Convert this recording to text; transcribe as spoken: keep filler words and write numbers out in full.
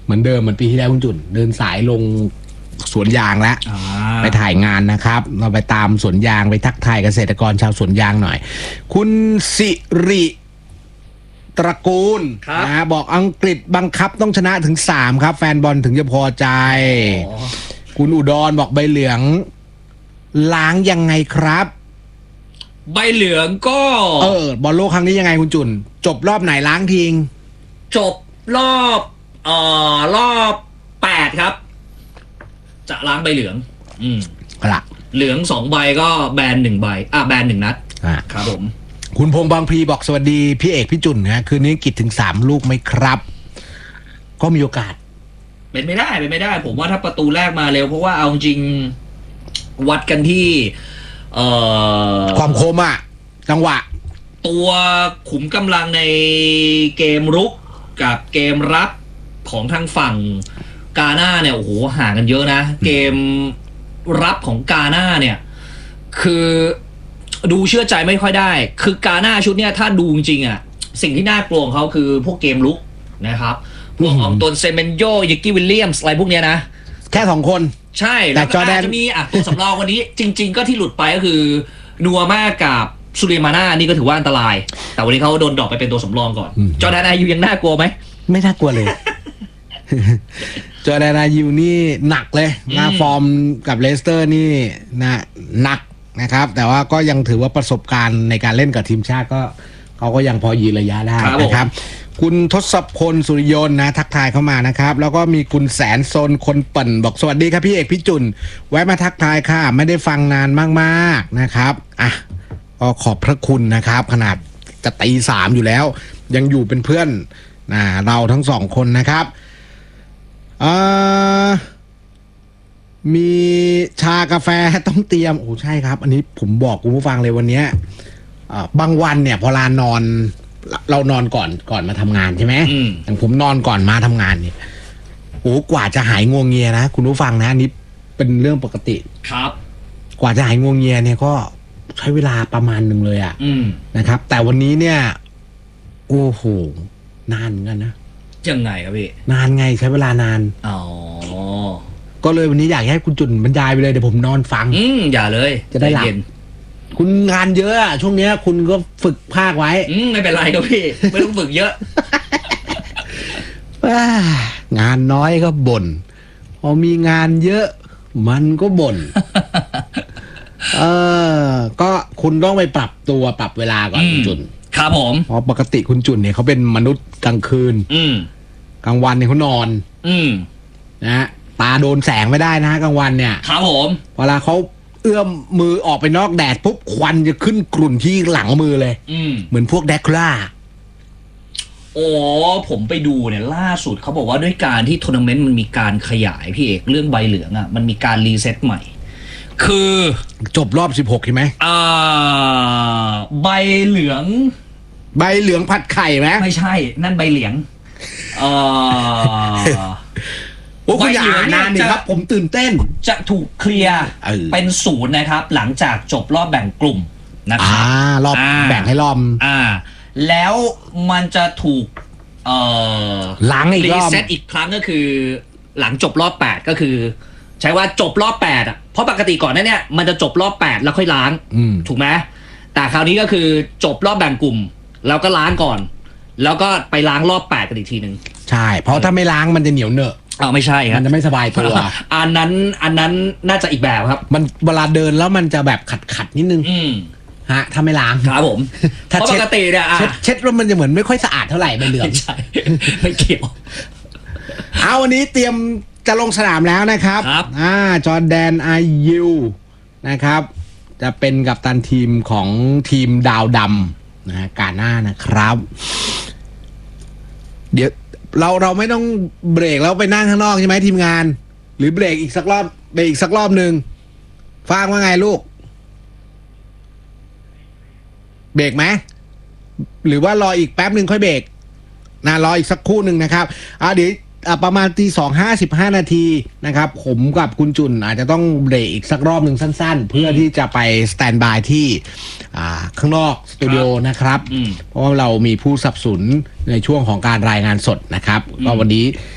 เหมือนเดิมเหมือนปีที่แล้วคุณจุนเดินสายลงสวนยางแล้วไปถ่ายงานนะครับเราไปตามสวนยางไปทักทายเกษตรกรชาวสวนยางหน่อยคุณสิริตระกูลนะบอกอังกฤษบังคับต้องชนะถึงสามครับแฟนบอลถึงจะพอใจคุณอุดรบอกใบเหลืองล้างยังไงครับใบเหลืองก็เออบอลโลกครั้งนี้ยังไงคุณจุนจบรอบไหนล้างทิ้งจบรอบเอ่อรอบแปดครับจะล้างใบเหลืองอืมละเหลืองสองใบก็แบนหนึ่งใบอ่ะแบนหนึ่งนัดอ่าครับผมคุณพงษ์บางพลีบอกสวัสดีพี่เอกพี่จุนนะคืนนี้กิจถึงสามลูกไหมครับก็มีโอกาสเป็นไม่ได้เป็นไม่ได้ผมว่าถ้าประตูแรกมาเร็วเพราะว่าเอาจริงวัดกันที่เอ่อความคมอ่ะจังหวะตัวขุมกำลังในเกมรุกกับเกมรับของทางฝั่งกาหน้าเนี่ยโอ้โหห่างกันเยอะนะเกมรับของกาหน้าเนี่ยคือดูเชื่อใจไม่ค่อยได้คือกาหน้าชุดเนี้ยถ้าดูจริงๆอ่ะสิ่งที่น่ากลัวของเขาคือพวกเกมลุกนะครับพวกอองตนเซเมนโยยิกกี้วิลเลียมส์อะไรพวกเนี้ยนะแค่สองคนใช่แล้วก็อาจจะมีอ่ะตัวสำรองวันนี้จริงๆก็ที่หลุดไปก็คือนัวมากกับซูเลมาน่านี่ก็ถือว่าอันตรายแต่วันนี้เขาโดนดรอปไปเป็นตัวสำรองก่อนจอร์แดนอายูยังน่ากลัวไหมไม่น่ากลัวเลย จอร์แดนอายูนี่หนักเลยหน้าฟอร์มกับเลสเตอร์นี่นะหนักนะครับแต่ว่าก็ยังถือว่าประสบการณ์ในการเล่นกับทีมชาติก็เขาก็ยังพอยืนระยะได้นะครับคุณทศพลสุริยนต์นะทักทายเข้ามานะครับแล้วก็มีคุณแสนโซนคนปั่นบอกสวัสดีครับพี่เอกพี่จุนแวะมาทักทายค่ะไม่ได้ฟังนานมากๆนะครับอ่ะก็ขอบพระคุณนะครับขนาดจะตีสามอยู่แล้วยังอยู่เป็นเพื่อนนะเราทั้งสองคนนะครับอ่ามีชากาแฟต้องเตรียมโอ้ใช่ครับอันนี้ผมบอกคุณผู้ฟังเลยวันนี้บางวันเนี่ยพอลานอนเรานอนก่อนก่อนมาทำงานใช่ไหมอย่างผมนอนก่อนมาทำงานเนี่ยโอ้กว่าจะหายงวงเงียนะคุณผู้ฟังนะอันนี้เป็นเรื่องปกติครับกว่าจะหายงวงเงียเนี่ยก็ใช้เวลาประมาณหนึ่งเลยอะนะครับแต่วันนี้เนี่ยโอ้โหนานเหมือนกันนะยังไงครับพี่นานไงใช้เวลานานอ๋อก็เลยวันนี้อยากให้คุณจุนบรรยายไปเลยเดี๋ยวผมนอนฟังอืมอย่าเลยจะได้หลับคุณงานเยอะอะช่วงนี้คุณก็ฝึกภาคไว้อืมไม่เป็นไรครับพี่ไม่ต้องฝึกเยอะงานน้อยก็บ่นพอมีงานเยอะมันก็บ่นเออก็คุณต้องไปปรับตัวปรับเวลาก่อนคุณจุนครับผมเพราะปกติคุณจุนเนี่ยเขาเป็นมนุษย์กลางคืนอืมกลางวันเนี่ยเขานอนอืมนะฮะตาโดนแสงไม่ได้นะกลางวันเนี่ยครับผมเวลาเขาเอื้อมมือออกไปนอกแดดปุ๊บควันจะขึ้นกรุ่นที่หลังมือเลยเหมือนพวกแดกล่าโอ้ผมไปดูเนี่ยล่าสุดเขาบอกว่าด้วยการที่ทัวร์นาเมนต์มันมีการขยายพี่เอกเรื่องใบเหลืองอ่ะมันมีการรีเซ็ตใหม่คือจบรอบสิบหกใช่ไหมอ่าใบเหลืองใบเหลืองผัดไข่ไหมไม่ใช่นั่นใบเหลียงเออโอ้คุณอย่าอ่านนานนี่ครับผมตื่นเต้นจะถูกเคลียร์เป็นศูนย์นะครับหลังจากจบรอบแบ่งกลุ่มนะครับอ่ารอบแบ่งให้รอบอ่าแล้วมันจะถูกเอ่อล้างอีกรอบรีเซ็ตอีกครั้งก็คือหลังจบรอบแปดก็คือใช้ว่าจบรอบแปดอ่ะเพราะปกติก่อนนั้นเนี่ยมันจะจบรอบแปดแล้วค่อยล้างถูกไหมแต่คราวนี้ก็คือจบรอบแบ่งกลุ่มแล้วก็ล้างก่อนแล้วก็ไปล้างรอบแปดกันอีกทีนึงใช่เพราะถ้าไม่ล้างมันจะเหนียวเหนอะอ๋อไม่ใช่ครับมันจะไม่สบายตัวอันนั้นอันนั้นน่าจะอีกแบบครับมันเวลาเดินแล้วมันจะแบบขัดขัดนิดนึงฮะถ้าไม่ล้างครับผมเพราะปกติเนี่ยเช็ดเช็ดแล้วมันจะเหมือนไม่ค่อยสะอาดเท่าไหร่ใบเหลืองไม่ใช่ไม่เกี่ยวเอาวันนี้เตรียมจะลงสนามแล้วนะครับอ่าจอร์แดนอายูนะครับจะเป็นกัปตันทีมของทีมดาวดำนะกาหน้านะครับเดี๋ยวเราเราไม่ต้องเบรกแล้วไปนั่งข้างนอกใช่ไหมทีมงานหรือเบรกอีกสักรอบเบรกอีกสักรอบหนึ่งฟังว่าไงลูกเบรกไหมหรือว่ารออีกแป๊บหนึ่งค่อยเบรกนะรออีกสักครู่หนึ่งนะครับอ่าเดี๋ยวประมาณตีสองห้าสิบห้านาทีนะครับผมกับคุณจุนอาจจะต้องเบรกอีกสักรอบหนึ่งสั้นๆเพื่อที่จะไปสแตนบายที่ข้างนอกสตูดิโอนะครับเพราะว่าเรามีผู้สับสนในช่วงของการรายงานสดนะครับก็วันนี้